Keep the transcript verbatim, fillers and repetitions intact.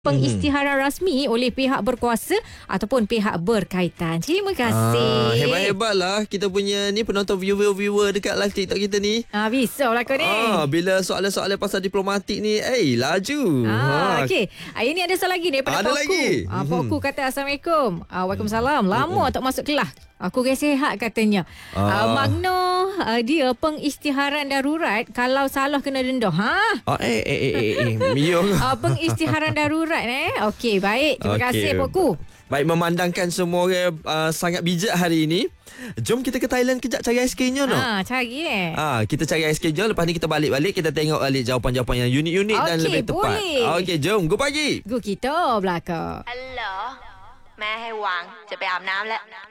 Pengisytiharan rasmi oleh pihak berkuasa ataupun pihak berkaitan. Terima kasih. Ah, hebat-hebatlah kita punya ni penonton viewer-viewer dekat live TikTok kita ni. Ah, bisa lah kau ni. Ah, bila soalan-soalan pasal diplomatik ni, eh laju. Ah, ha. okey. Hari ni ada soalan lagi daripada Ada Pokku. lagi? Ah, Mhm. Pokku kata Assalamualaikum. Ah, Waalaikumsalam. Lama tak masuk kelas. Aku rasa sihat katanya. Ah. Ah. Magna ah, dia pengisytiharan darurat kalau salah kena denda. Ha? Ah, eh, eh, eh, eh, eh. Mio. Ah, pengisytiharan darurat eh. Okey, baik. Terima Okey. kasih Pokku. Baik, memandangkan semua orang uh, sangat bijak hari ini. Jom kita ke Thailand kejap cari ais krimnya no. Ah, cari eh. Ah, kita cari ais krim je. Lepas ni kita balik-balik, kita tengok balik jawapan-jawapan yang unik-unik dan Okey, lebih tepat. boleh. Okey, jom. Go pagi. Gu kita belakang. ฮัลโหลแม่ให้วางจะไปอาบน้ำแล้ว